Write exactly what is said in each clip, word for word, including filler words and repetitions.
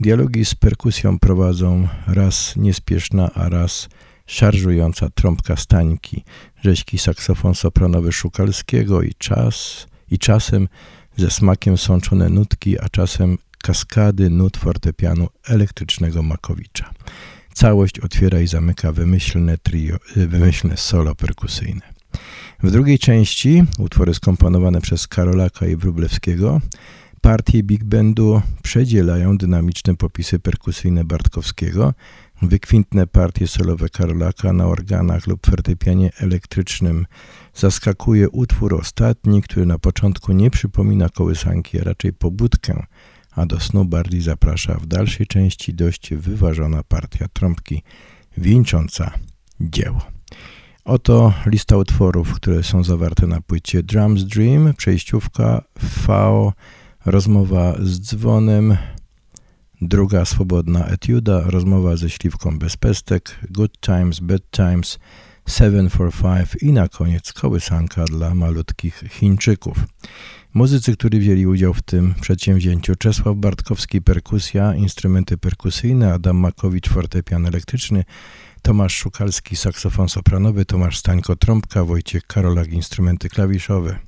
Dialogi z perkusją prowadzą raz niespieszna, a raz szarżująca trąbka Stańki, rzeźki saksofon sopranowy Szukalskiego i czas i czasem ze smakiem sączone nutki, a czasem kaskady nut fortepianu elektrycznego Makowicza. Całość otwiera i zamyka wymyślne trio, wymyślne solo perkusyjne. W drugiej części utwory skomponowane przez Karolaka i Wróblewskiego, partie big bandu przedzielają dynamiczne popisy perkusyjne Bartkowskiego, wykwintne partie solowe Karolaka na organach lub fortepianie elektrycznym. Zaskakuje utwór ostatni, który na początku nie przypomina kołysanki, a raczej pobudkę, a do snu bardziej zaprasza. W dalszej części dość wyważona partia trąbki wieńcząca dzieło. Oto lista utworów, które są zawarte na płycie Drums Dream, przejściówka V, rozmowa z dzwonem, druga swobodna etiuda, rozmowa ze śliwką bez pestek, Good Times, Bad Times, Seven for Five i na koniec kołysanka dla malutkich Chińczyków. Muzycy, którzy wzięli udział w tym przedsięwzięciu: Czesław Bartkowski perkusja, instrumenty perkusyjne, Adam Makowicz fortepian elektryczny, Tomasz Szukalski saksofon sopranowy, Tomasz Stańko trąbka, Wojciech Karolak instrumenty klawiszowe.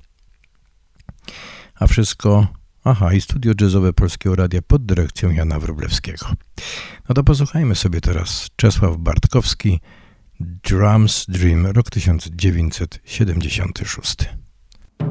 A wszystko, aha, i studio jazzowe Polskiego Radia pod dyrekcją Jana Wróblewskiego. No to posłuchajmy sobie teraz Czesław Bartkowski, Drums Dream, rok tysiąc dziewięćset siedemdziesiąty szósty.